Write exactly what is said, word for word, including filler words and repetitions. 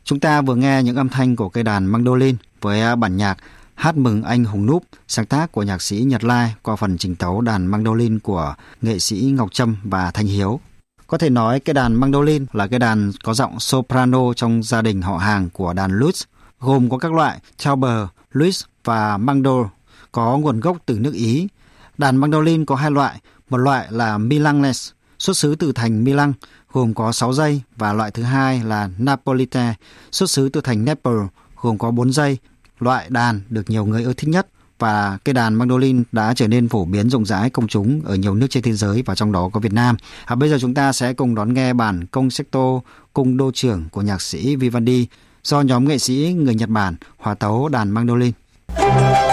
Chúng ta vừa nghe những âm thanh của cây đàn mandolin với bản nhạc Hát mừng anh Hùng Núp, sáng tác của nhạc sĩ Nhật Lai qua phần chỉnh tấu đàn mandolin của nghệ sĩ Ngọc Trâm và Thanh Hiếu. Có thể nói cây đàn mandolin là cây đàn có giọng soprano trong gia đình họ hàng của đàn lute, gồm có các loại tuba, lute và mandol, có nguồn gốc từ nước Ý. Đàn mandolin có hai loại, một loại là Milanese, xuất xứ từ thành Milan, gồm có sáu dây, và loại thứ hai là Napolitan, xuất xứ từ thành Naples, gồm có bốn dây. Loại đàn được nhiều người ưa thích nhất, và cây đàn mandolin đã trở nên phổ biến rộng rãi công chúng ở nhiều nước trên thế giới, và trong đó có Việt Nam. À, bây giờ chúng ta sẽ cùng đón nghe bản concerto cung đô trưởng của nhạc sĩ Vivaldi do nhóm nghệ sĩ người Nhật Bản hòa tấu đàn mandolin.